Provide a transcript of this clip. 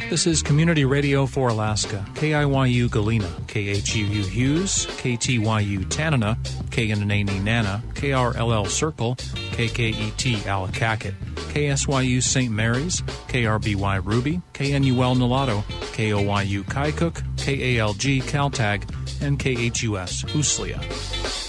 This is Community Radio for Alaska, KIYU Galena, KHUU Hughes, KTYU Tanana, KNNA Nana, KRLL Circle, KKET Allakaket, KSYU St. Mary's, KRBY Ruby, KNUL Nulato, KOYU Kaikook, KALG Kaltag, and KHUS Uslia.